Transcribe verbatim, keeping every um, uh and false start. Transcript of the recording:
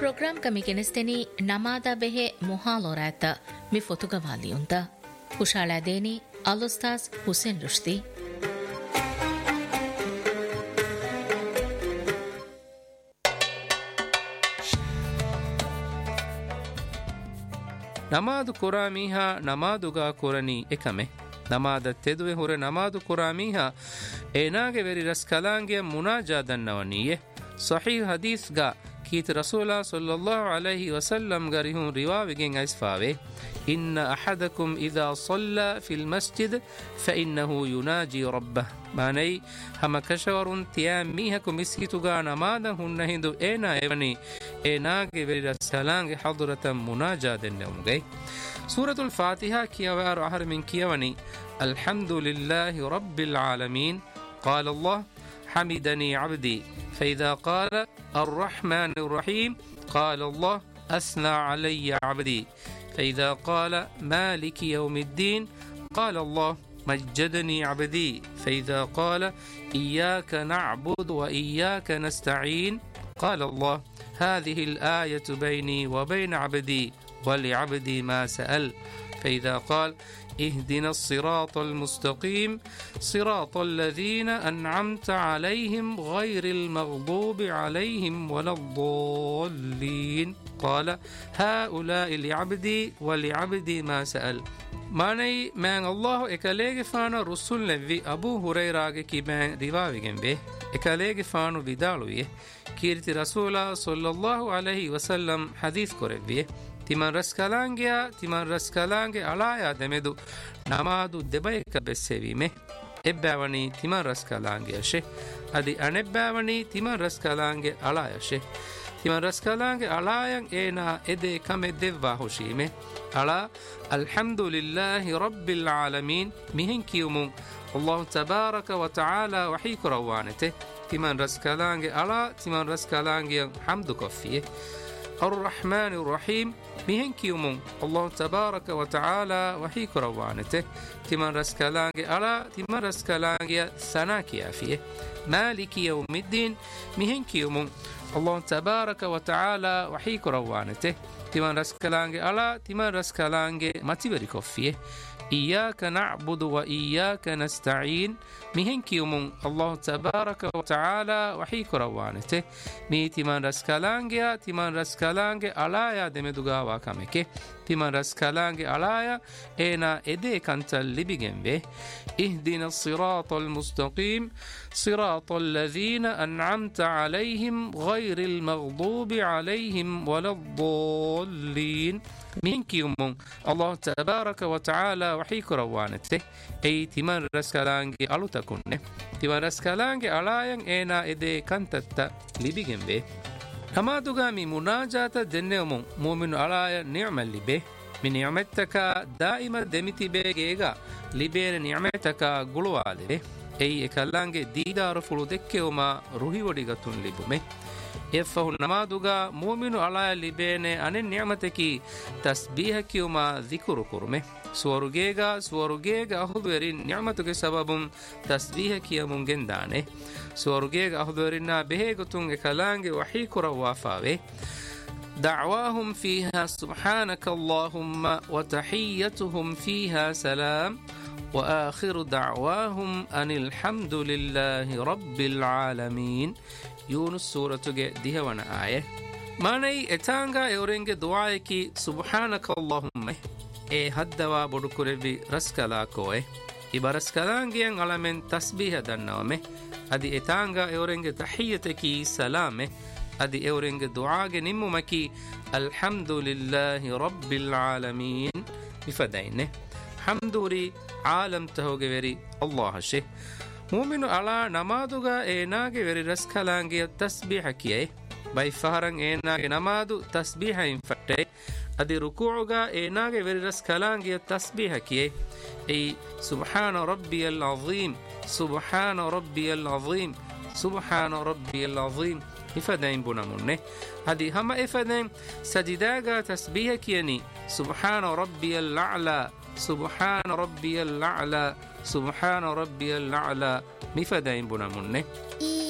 ಪ್ರೋಗ್ರಾಂ ಕಮಿಗೆನಿಸ್ತೆನಿ ನಮಾದ ಬೆಹೆ ಮೊಹಾಲೋರಾತ ಮಿ ಫೊತುಗವಾಲಿಯುಂತ ಹುಷಾಳಾದೇನಿ ಅಲುಸ್ತಾಸ್ ಹುಸೇನ್ ರುಷ್ದಿ ನಮಾದು ಕುರಾಮೀಹ ನಮಾದುಗ ಕುರನಿ ಎಕಮೆ ನಮಾದ ತೆದುವೆ ಹೊರೆ ನಮಾದು ಕುರಾಮೀಹ ಏನಾಗೆ ವೆರಿ ರಸ್ ಕಲಾಂಗೆ ಮುನಾಜಾದನ್ನವನಿಯೆ ಸಹೀಹ್ ಹದೀಸ್ಗ ಕೀತ್ ರಸೂಲ ಸಲ್ಲಲ್ಲಾಹು ಅಲೈಹಿ ವಸಲ್ಲಂ ಗರಿಹು ರಿವಾವಿಗೆಂ ಐಸ್ಫಾವೆ ಇನ್ನ ಅಹದಕುಂ ಇದಾ ಸಲ್ಲ ಫಿಲ್ ಮಸ್ಜಿದ್ ಫಇನ್ನಹು ಯುನಾಜಿ ರಬ್ಬಹ ಮಾನೈ ಹಮ ಕಶವರುನ್ ತಿಯಾಮ್ ಮೀಹಕು ಮಿಸ್ಕಿತುಗ ನಮಾದ ಹುನ್ನ ಹಿಂದು ಏನಾ ಎವನಿ ಏನಾಗೆ ವೆರಿ ರಸ್ ಕಲಾಂಗೆ ಹದುರತ ಮುನಾಜಾದನ್ನವನಿಗೆ ಸೂರತುಲ್ ಫಾತಿಹಾ ಕಿಯವಾರು ಅಹರ್ ಮಿನ್ ಕಿಯವನಿ ಅಲ್ಹಮ್ದುಲಿಲ್ಲಾಹಿ ರಬ್ಬಿಲ್ ಆಲಮೀನ್ قال الله حمدني عبدي فإذا قال الرحمن الرحيم قال الله أثنى علي عبدي فإذا قال مالك يوم الدين قال الله مجدني عبدي فإذا قال إياك نعبد وإياك نستعين قال الله هذه الآية بيني وبين عبدي ولعبدي ما سأل فإذا قال اهدنا الصراط المستقيم صراط الذين أنعمت عليهم غير المغضوب عليهم ولا الضالين قال هؤلاء لعبدي ولعبدي ما سأل ماني من الله إكاليغ فانا رسول نبي أبو هريرة كي من رواوغن به إكاليغ فانو بدالويه كيرتي رسول صلى الله عليه وسلم حديث كوربيه ತಿಮನ್ ರಸ್ಕಲಾಂಗ್ಯ ತಿಮನ್ ರಸ್ಕಲಾಂಗೆ ಅಳಾಯ ದೆಮೆದು ನಮಾದು ದೆಬಯಕ ಬೆಸ್ಸೆವೀಮೆ ಎಬ್ಬಾವಣಿ ತಿಮನ್ ರಸ್ಕಲಾಂಗೆ ಅಶೆ ಅದಿ ಅಣೆಬ್ಬಾವಣಿ ತಿಮನ್ ರಸ್ಕಲಾಂಗೆ ಅಳಾಯಶೆ ತಿಮನ್ ರಸ್ಕಲಾಂಗೆ ಅಳಾಯಂ ಏನಾ ಎದೆ ಕಮೆ ದೆವ್ವಾ ಹುಶೀಮೆ ಅಳ ಅಲ್ಹಮ್ದುಲಿಲ್ಲಾಹಿ ರಬ್ಬಿಲ್ ಆಲಮೀನ್ ಮಿಹಿನ್ ಕಿಯುಮುಂ ಅಲ್ಲಾಹು ತಬಾರಕ ವ ತಆಲಾ ವಹೀಕು ರವ್ವಾನತೆ ತಿಮನ್ ರಸ್ಕಲಾಂಗೆ ಅಳ ತಿಮನ್ ರಸ್ಕಲಾಂಗೆ ಹಮ್ದು ಕೊಫಿಯೆ الرحمن الرحيم مهن كيومون الله تبارك وتعالى وحيك روانته تمن رسكالانجي ألا تمن رسكالانجي سناكي أفيه مالك يوم الدين مهن كيومون الله تبارك وتعالى وحيك روانته تمن رسكالانجي ألا تمن رسكالانجي ماتبري كفيه إياك نعبد وإياك نستعين مهن كيومون الله تبارك وتعالى وحيك روانته مي تمن رسكالانجي تمن رسكالانجي ألايا دمدوغا واكامكي تمن رسكالانجي ألايا إينا إدي كانت اللبيجن به اهدنا الصراط المستقيم صراط الذين أنعمت عليهم غير المغضوب عليهم ولا الضالين من كيومون الله تبارك وتعالى وحيك روانته أي تمن رسكالانجي ألو تكونه تمن رسكالانجي ألايا إينا إدي كانت اللبيجن به ಹಮಾದುಗಾಮಿ ಮುನಾಜಾತ ದೆನ್ನೆವಮು ಮೂಮಿನು ಅಳಾಯ ನಿಅಮಲ್ ಲಿಬೆ ಮಿ ನಿಅಮತ್ತಕ ದಾಯಿಮ ದೆಮಿತಿ ಬೇಗೇಗ ಲಿಬೇನ ನಿಅಮತ್ತಕ ಗುಳುವಾಲೆ ಎಯಿ ಎಕಲ್ಲಾಂಗೆ ದೀದಾರು ಫುಳು ದೆಕ್ಕೆವಮ ರುಹಿವಡಿಗತುನ್ ಲಿಬುಮೆ ಎಫಹು ನಮಾದುಗಾ ಮೂಮಿನು ಅಳಾಯ ಲಿಬೇನೆ ಅನೆ ನಿಅಮತಕಿ ತಸ್ಬೀಹ ಕಿಯುಮ ಜಿಕುರು ಕುರುಮೆ ಸ್ವರುಗೇಗ ಸ್ವರುಗೇಗ ಅಹುದುವೆರಿ ನಿಅಮತುಗೆ ಸಬಬುಂ ತಸ್ಬೀಹ ಕಿಯಮುಂ ಗೆಂದಾನೆ ಸ್ವರುಗೇಗ ಅಹುದುವೆರಿನ ಬೆಹೇಗತುಂ ಎಕಲಾಂಗೆ ವಹೀಕುರ ವಾಫಾವೆ دعواهم فيها سبحانك اللهم وتحيتهم فيها سلام وآخر دعواهم أن الحمد لله رب العالمين يونس سورة ديهوانا آية ماني اتانغا اورنگه دعايكي سبحانك اللهم اي حدوا بدكوربي رسكلاكوه ඉබරස්කලාංගියන් අලමෙන් තස්බීහ දන්නවමෙ අදි එතාංගා එවරෙන්ගේ තහියතකි සලාමෙ අදි එවරෙන්ගේ දුආගෙ නිම්මුමකි අල්හම්දුලිල්ලාහි රබ්බිල් ආලමීන් ඉෆදයිනේ හම්දුරි ආලම් තහෝගෙ වෙරි අල්ලාහ් ෂේ මුමිනු අලා නමාදුගා ඒනාගේ වෙරි රස්කලාංගිය තස්බීහ කියේ බයි ෆහරන් ඒනාගේ නමාදු තස්බීහින් ෆටේ අදි රුකූඋගා ඒනාගේ වෙරි රස්කලාංගිය තස්බීහ කියේ أي سبحان ربي العظيم سبحان ربي العظيم سبحان ربي العظيم إفادين بنامونه هذه هم إفادين سجداغا تسبيح كيني سبحان ربي الأعلى سبحان ربي الأعلى سبحان ربي الأعلى مفادين بنامونه